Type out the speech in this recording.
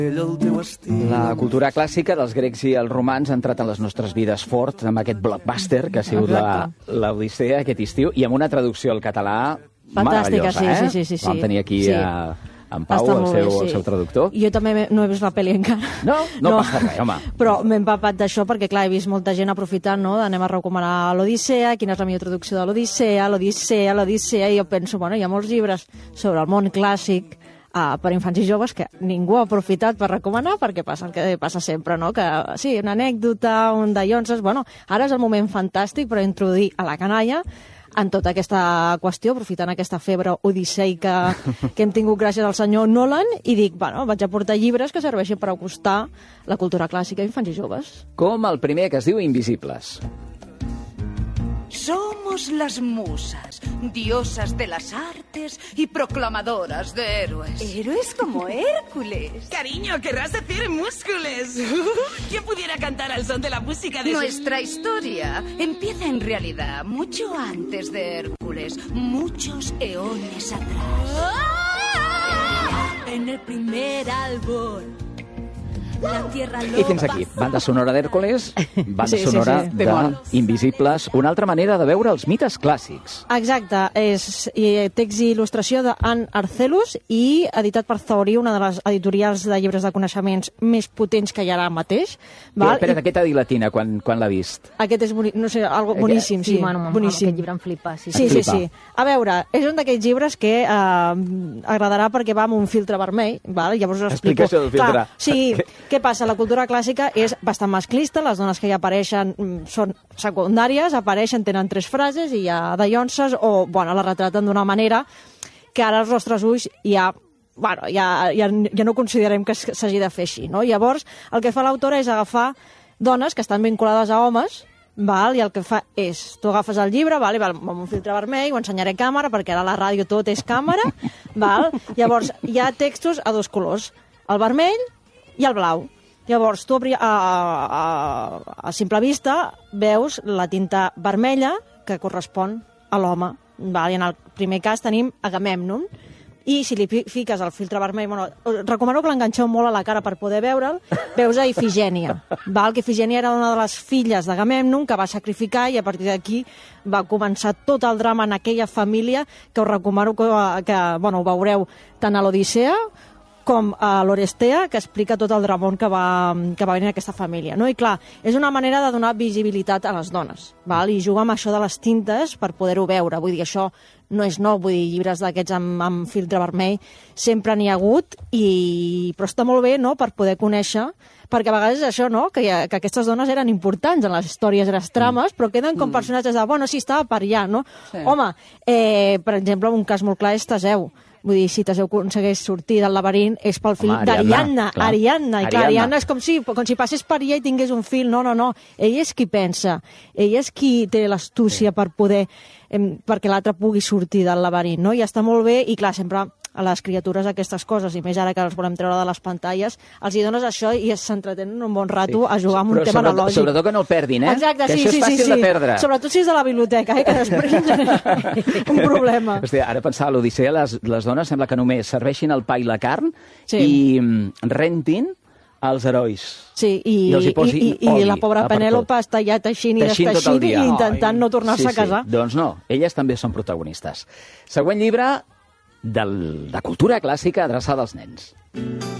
La cultura clàssica dels grecs i els romans ha entrat en les nostres vides fort amb aquest blockbuster que ha sigut l'Odissea aquest estiu i amb una traducció al català fantàstica, meravellosa. sí. Vam tenir aquí en Pau, el seu traductor. Jo també no he vist la pel·li encara. No passa res, home. Però m'he empapat d'això perquè, clar, he vist molta gent aprofitant, no?, d'anem a recomanar l'Odissea, quina és la millor traducció de l'Odissea, i jo penso, bueno, hi ha molts llibres sobre el món clàssic per infants i joves que ningú ha aprofitat per recomanar perquè passa el que passa sempre, no?, que sí, una anècdota, un dallonses, bueno, ara és el moment fantàstic per introduir a la canalla en tota aquesta qüestió, aprofitant aquesta febre odisseica que hem tingut gràcies al senyor Nolan, i dic, bueno, vaig a portar llibres que serveixin per acostar la cultura clàssica a infants i joves. Com el primer, que es diu Invisibles. Somos las musas, diosas de las artes y proclamadoras de héroes. ¿Héroes como Hércules? Cariño, querrás decir múscules. ¿Quién pudiera cantar al son de la música de... Nuestra historia empieza en realidad mucho antes de Hércules, muchos eones atrás. En el primer árbol. I fins aquí, banda sonora d'Hèrcules, banda sonora d'Invisibles, una altra manera de veure els mites clàssics. Exacte, és text i il·lustració d'Anne Arcelus i editat per Thori, una de les editorials de llibres de coneixements més potents que hi ha ara mateix. Però espera't, què t'ha dit la Tina quan l'ha vist? Aquest és, no sé, algo boníssim, sí, boníssim. Aquest llibre em flipa, sí. Sí. A veure, és un d'aquells llibres que agradarà perquè va amb un filtre vermell, val? Llavors us explico. Explicació del filtre. Sí, què passa? La cultura clàssica és bastant masclista, les dones que hi apareixen són secundàries, apareixen, tenen 3 frases i ja dallonses, o, bueno, la retraten d'una manera que ara als nostres ulls ja no considerem que s'hagi de fer així, no? Llavors, el que fa l'autora és agafar dones que estan vinculades a homes, val? I el que fa és, tu agafes el llibre, val? Amb un filtre vermell, ho ensenyaré a càmera, perquè ara a la ràdio tot és càmera, val? Llavors hi ha textos a 2 colors, el vermell i el blau. Llavors, tu a simple vista veus la tinta vermella que correspon a l'home. I en el primer cas tenim Agamèmnon, i si li fiques el filtre vermell... Bueno, recomano que l'enganxeu molt a la cara per poder veure'l. Veus a Ifigènia. Que Ifigènia era una de les filles d'Agamèmnon que va sacrificar, i a partir d'aquí va començar tot el drama en aquella família, que us recomano que ho veureu tant a l'Odissea com a l'Orestea, que explica tot el dramón que va venir a aquesta família, no? I clar, és una manera de donar visibilitat a les dones, val? I juga amb això de les tintes per poder-ho veure. Vull dir, això no és nou, vull dir, llibres d'aquests amb filtre vermell sempre n'hi ha hagut, però està molt bé, no?, per poder conèixer, perquè a vegades és això, no?, que aquestes dones eren importants en les històries i les trames, però queden com personatges de, bueno, sí, estava per allà, no? Sí. Home, per exemple, un cas molt clar és Teseu. Vull dir, si Teseu aconsegueix sortir del laberint és pel fill d'Ariadna. Ariadna, i clar, Ariadna és com si passés per ella i tingués un fill. No. Ella és qui pensa. Ella és qui té l'astúcia per poder... perquè l'altre pugui sortir del laberint, no? I està molt bé, i clar, sempre a les criatures aquestes coses, i més ara que els volem treure de les pantalles, els hi dones això i s'entretenen un bon rato a jugar amb un tema analògic. Sobretot que no el perdin, eh? Exacte, que això és fàcil de perdre. Sobretot si és de la biblioteca, que després genera un problema. Hòstia, ara pensava, a l'Odissea les dones sembla que només serveixin el pa i la carn i rentin els herois. Sí, i la pobra Penèlope està ja teixint i desteixint i intentant no tornar-se a casar. Doncs no, elles també són protagonistes. Següent llibre de cultura clàssica adreçada als nens.